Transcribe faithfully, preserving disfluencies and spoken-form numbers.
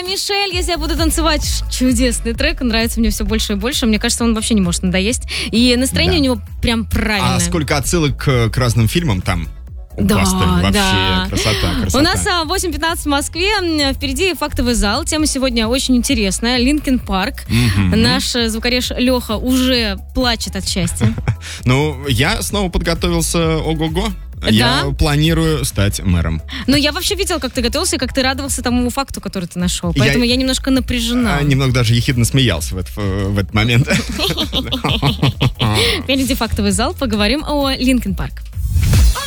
Мишель, если я буду танцевать. Чудесный трек, нравится мне все больше и больше. Мне кажется, он вообще не может надоесть. И настроение да. у него прям правильное. А сколько отсылок к, к разным фильмам там? Да, Баста, вообще да. красота, красота. У нас восемь пятнадцать в Москве. Впереди фактовый зал. Тема сегодня очень интересная. Линкин Парк. Mm-hmm. Наш звукореж Леха уже плачет от счастья. Ну, я снова подготовился. Ого-го. Да? Я планирую стать мэром. Ну, я вообще видела, как ты готовился, и как ты радовался тому факту, который ты нашел. Поэтому я, я немножко напряжена. А, немного даже ехидно смеялся в, это, в этот момент. Впереди фактовый зал. Поговорим о Линкин Парк.